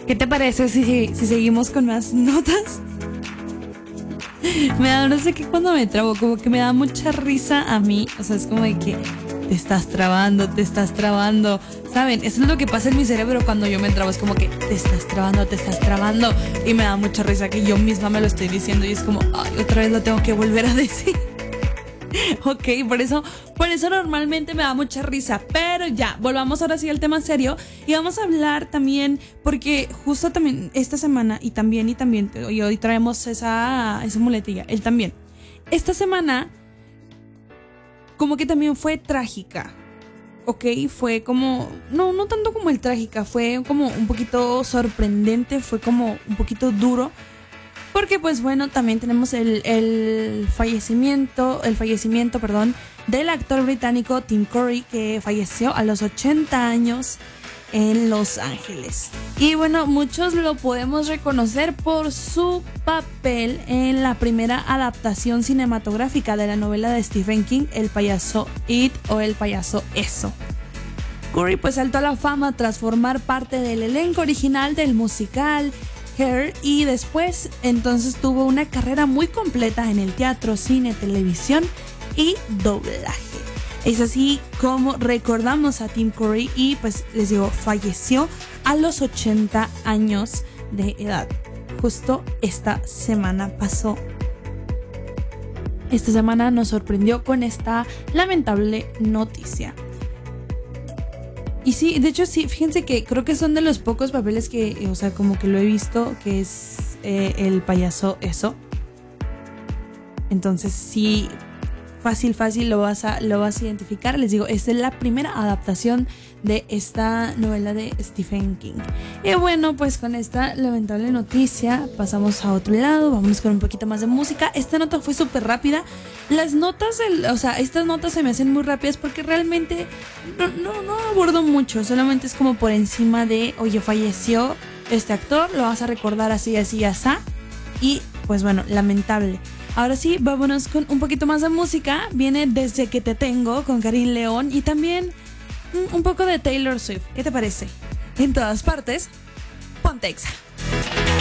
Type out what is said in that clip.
¿Qué te parece si seguimos con más notas? Me da, no sé qué, cuando me trabo, como que me da mucha risa a mí. O sea, es como de que te estás trabando, ¿saben? Eso es lo que pasa en mi cerebro cuando yo me trabo. Es como que te estás trabando. Y me da mucha risa que yo misma me lo estoy diciendo. Y es como, ay, otra vez lo tengo que volver a decir. Ok, por eso normalmente me da mucha risa. Pero ya, volvamos ahora sí al tema serio. Y vamos a hablar también, porque justo también esta semana y también, y hoy traemos esa muletilla, el también. Esta semana como que también fue trágica. Ok, fue como, no tanto como el trágica, fue como un poquito sorprendente, fue como un poquito duro. Porque pues bueno, también tenemos el fallecimiento, del actor británico Tim Curry, que falleció a los 80 años en Los Ángeles. Y bueno, muchos lo podemos reconocer por su papel en la primera adaptación cinematográfica de la novela de Stephen King, El payaso It o El payaso Eso. Curry pues saltó a la fama tras formar parte del elenco original del musical Hair, y después entonces tuvo una carrera muy completa en el teatro, cine, televisión y doblaje. Es así como recordamos a Tim Curry, y pues les digo, falleció a los 80 años de edad. Justo esta semana pasó. Esta semana nos sorprendió con esta lamentable noticia. Y sí, de hecho sí, fíjense que creo que son de los pocos papeles que, o sea, como que lo he visto, que es el payaso Eso. Entonces sí, fácil lo vas a identificar. Les digo, esta es la primera adaptación de esta novela de Stephen King. Y bueno, pues con esta lamentable noticia pasamos a otro lado. Vámonos con un poquito más de música. Esta nota fue súper rápida. Las notas, estas notas se me hacen muy rápidas porque realmente no abordo mucho. Solamente es como por encima de, oye, falleció este actor, lo vas a recordar así, así. Y pues bueno, lamentable. Ahora sí, vámonos con un poquito más de música. Viene Desde que te tengo con Karin León y también un poco de Taylor Swift. ¿Qué te parece? En todas partes, ponte Exa.